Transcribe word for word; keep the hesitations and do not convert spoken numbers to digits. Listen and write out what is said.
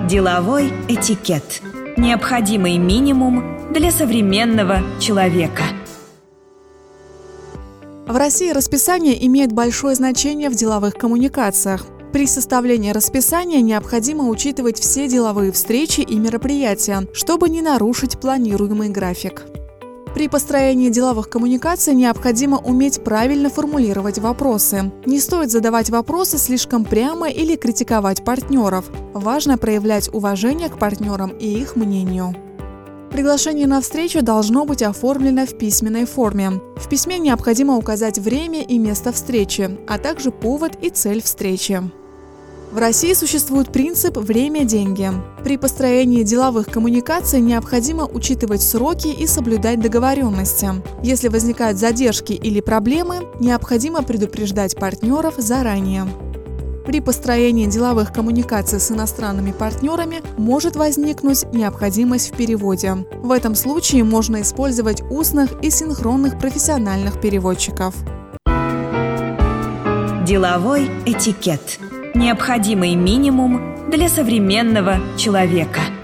Деловой этикет. Необходимый минимум для современного человека. В России расписание имеет большое значение в деловых коммуникациях. При составлении расписания необходимо учитывать все деловые встречи и мероприятия, чтобы не нарушить планируемый график. При построении деловых коммуникаций необходимо уметь правильно формулировать вопросы. Не стоит задавать вопросы слишком прямо или критиковать партнеров. Важно проявлять уважение к партнерам и их мнению. Приглашение на встречу должно быть оформлено в письменной форме. В письме необходимо указать время и место встречи, а также повод и цель встречи. В России существует принцип «время-деньги». При построении деловых коммуникаций необходимо учитывать сроки и соблюдать договоренности. Если возникают задержки или проблемы, необходимо предупреждать партнеров заранее. При построении деловых коммуникаций с иностранными партнерами может возникнуть необходимость в переводе. В этом случае можно использовать устных и синхронных профессиональных переводчиков. Деловой этикет. Необходимый минимум для современного человека.